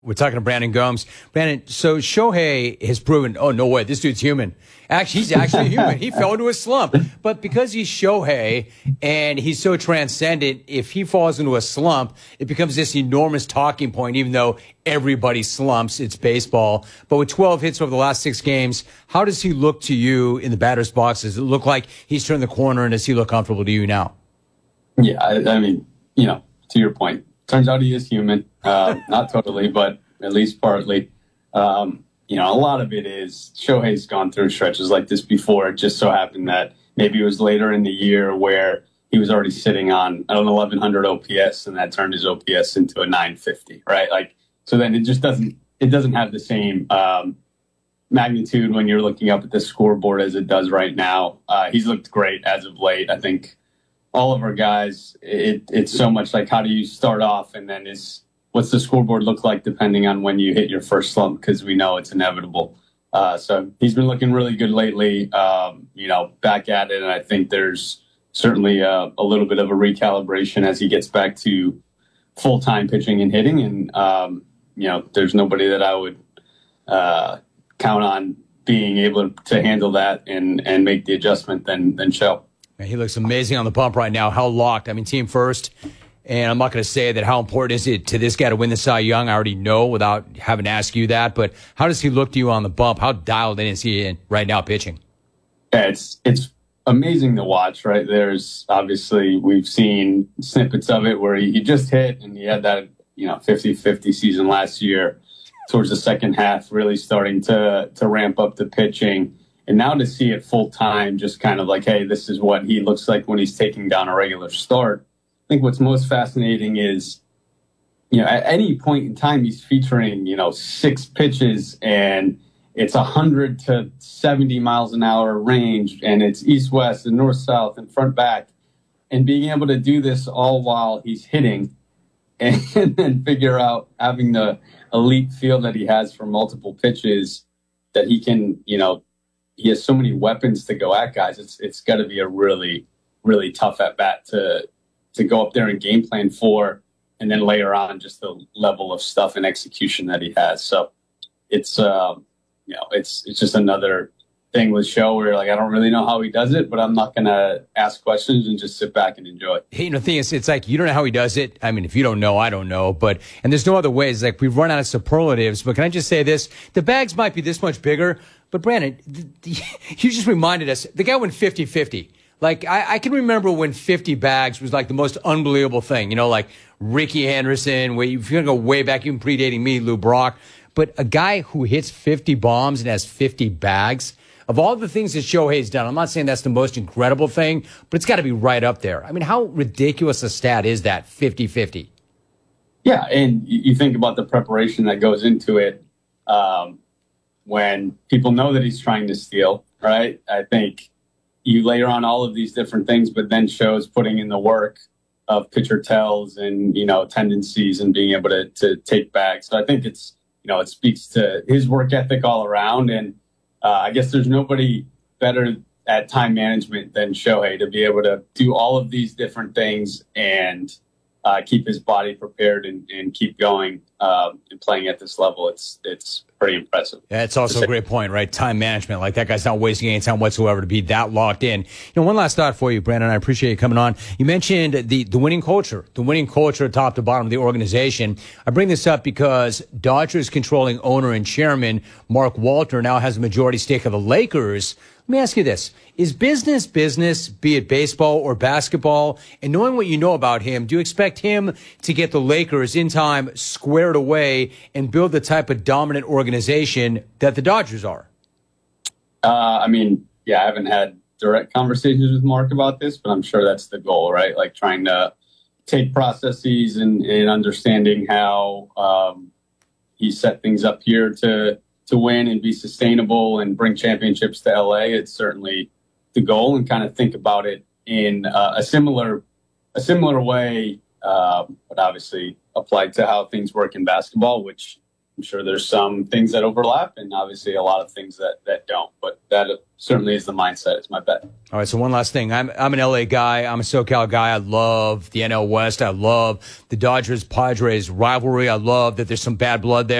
We're talking to Brandon Gomes. Brandon, so Shohei has proven, oh, no way, this dude's human. Actually, he's actually human. He fell into a slump. But because he's Shohei and he's so transcendent, if he falls into a slump, it becomes this enormous talking point, even though everybody slumps. It's baseball. But with 12 hits over the last 6 games, how does he look to you in the batter's box? Does it look like he's turned the corner, and does he look comfortable to you now? Yeah, I mean, to your point, turns out he is human. Not totally, but at least partly. A lot of it is Shohei's gone through stretches like this before. It just so happened that maybe it was later in the year where he was already sitting on an 1100 OPS, and that turned his OPS into a 950, right? So then it doesn't have the same magnitude when you're looking up at the scoreboard as it does right now. He's looked great as of late. I think all of our guys, it's so much like, how do you start off, and then what's the scoreboard look like depending on when you hit your first slump, because we know it's inevitable. So he's been looking really good lately, back at it. And I think there's certainly a little bit of a recalibration as he gets back to full-time pitching and hitting. And, there's nobody that I would count on being able to handle that and make the adjustment than Show. He looks amazing on the bump right now. How locked? I mean, team first. And I'm not going to say that how important is it to this guy to win the Cy Young. I already know without having to ask you that. But how does he look to you on the bump? How dialed in is he in right now pitching? Yeah, it's amazing to watch, right? There's obviously, we've seen snippets of it where he just hit, and he had that 50-50 season last year towards the second half, really starting to ramp up the pitching. And now to see it full time, just kind of like, hey, this is what he looks like when he's taking down a regular start. I think what's most fascinating is, at any point in time, he's featuring, 6 pitches, and it's 100 to 70 miles an hour range, and it's east-west and north-south and front-back. And being able to do this all while he's hitting, and then figure out having the elite feel that he has for multiple pitches, that he can, he has so many weapons to go at guys. It's got to be a really, really tough at bat to go up there and game plan for, and then layer on just the level of stuff and execution that he has. So it's just another thing with Show where I don't really know how he does it, but I'm not going to ask questions and just sit back and enjoy. Hey, the thing is, it's like, you don't know how he does it. I mean, if you don't know, I don't know, and there's no other ways. Like, we've run out of superlatives, but can I just say this? The bags might be this much bigger, but Brandon, you just reminded us, the guy went 50-50. Like, I can remember when 50 bags was like the most unbelievable thing, like Ricky Henderson, where if you're going to go way back, even predating me, Lou Brock. But a guy who hits 50 bombs and has 50 bags, of all the things that Shohei's done, I'm not saying that's the most incredible thing, but it's got to be right up there. I mean, how ridiculous a stat is that, 50-50? Yeah, and you think about the preparation that goes into it when people know that he's trying to steal, right? I think you layer on all of these different things, but then Show's putting in the work of pitcher tells and, tendencies and being able to take bags. So I think it's, it speaks to his work ethic all around. And I guess there's nobody better at time management than Shohei to be able to do all of these different things and keep his body prepared and keep going and playing at this level. It's pretty impressive. Yeah, it's also a great point, right? Time management. Like, that guy's not wasting any time whatsoever to be that locked in. One last thought for you, Brandon. I appreciate you coming on. You mentioned the winning culture, top to bottom of the organization. I bring this up because Dodgers controlling owner and chairman Mark Walter now has a majority stake of the Lakers. Let me ask you this. Is business, be it baseball or basketball? And knowing what you know about him, do you expect him to get the Lakers in time squared away and build the type of dominant organization that the Dodgers are? I haven't had direct conversations with Mark about this, but I'm sure that's the goal, right? Like, trying to take processes and understanding how he set things up here to win and be sustainable and bring championships to LA. It's certainly the goal, and kind of think about it in a similar way, but obviously applied to how things work in basketball, which I'm sure there's some things that overlap and obviously a lot of things that don't. But that certainly is the mindset. It's my bet. All right, so one last thing. I'm an LA guy. I'm a SoCal guy. I love the NL West. I love the Dodgers-Padres rivalry. I love that there's some bad blood there.